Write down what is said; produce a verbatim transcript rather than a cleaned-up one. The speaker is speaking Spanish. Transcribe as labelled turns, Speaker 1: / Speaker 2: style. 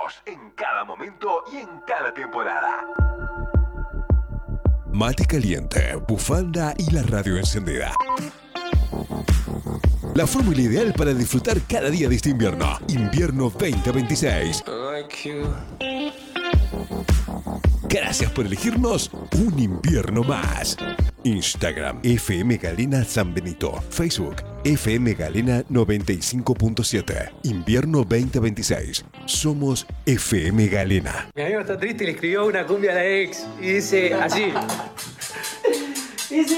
Speaker 1: vos en cada momento y en cada temporada.
Speaker 2: Mate caliente, bufanda y la radio encendida. La fórmula ideal para disfrutar cada día de este invierno. Invierno veinte veintiséis. Gracias por elegirnos un invierno más. Instagram F M Galena San Benito. Facebook F M Galena noventa y cinco punto siete. Invierno veinte veintiséis. Somos F M Galena.
Speaker 3: Mi amigo está triste y le escribió una cumbia a la ex. Y dice así. Dice...